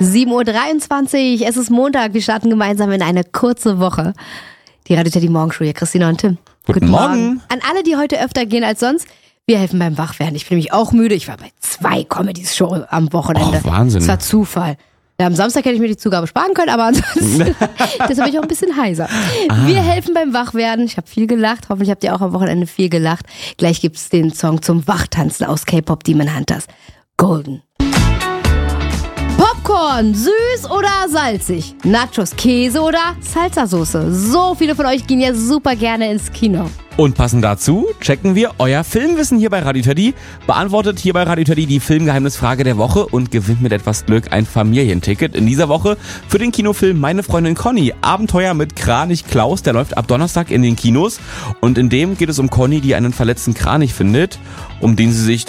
7.23 Uhr, es ist Montag, wir starten gemeinsam in eine kurze Woche. Die Radio Teddy Morgenshow, hier Christina und Tim. Guten Morgen. An alle, die heute öfter gehen als sonst, wir helfen beim Wachwerden. Ich bin nämlich auch müde, ich war bei 2 Comedy-Shows am Wochenende. Oh, Wahnsinn. Das war Zufall. Ja, am Samstag hätte ich mir die Zugabe sparen können, aber ansonsten, deshalb bin ich auch ein bisschen heiser. Wir helfen beim Wachwerden. Ich habe viel gelacht. Hoffentlich habt ihr auch am Wochenende viel gelacht. Gleich gibt's den Song zum Wachtanzen aus K-Pop Demon Hunters. Golden. Popcorn, süß oder salzig? Nachos, Käse oder Salsa-Soße? So viele von euch gehen ja super gerne ins Kino. Und passend dazu checken wir euer Filmwissen hier bei Radio Teddy. Beantwortet hier bei Radio Teddy die Filmgeheimnisfrage der Woche und gewinnt mit etwas Glück ein Familienticket. In dieser Woche für den Kinofilm Meine Freundin Conny. Abenteuer mit Kranich Klaus, der läuft ab Donnerstag in den Kinos. Und in dem geht es um Conny, die einen verletzten Kranich findet, um den sie sich